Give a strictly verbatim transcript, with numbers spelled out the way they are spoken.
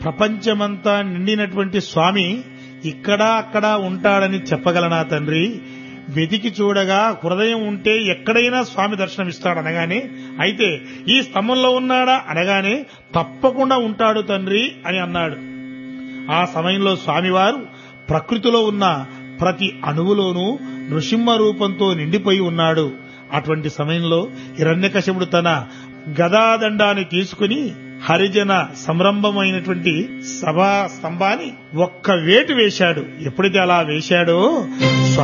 ప్రపంచమంతా నిండినటువంటి స్వామి ఇక్కడా అక్కడా ఉంటాడని చెప్పగలనా తండ్రి? వెతికి చూడగా హృదయం ఉంటే ఎక్కడైనా స్వామి దర్శనమిస్తాడు అనగానే, అయితే ఈ స్తంభంలో ఉన్నాడా అనగానే తప్పకుండా ఉంటాడు తండ్రి అని అన్నాడు. ఆ సమయంలో స్వామివారు ప్రకృతిలో ఉన్న ప్రతి అణువులోనూ నృసింహ రూపంతో నిండిపోయి ఉన్నాడు. అటువంటి సమయంలో హిరణ్యకశిపుడు తన గదాదండాన్ని తీసుకుని హరిజన సంరంభమైనటువంటి సభా స్తంభాన్ని ఒక్క వేటు వేశాడు. ఎప్పుడైతే అలా వేశాడో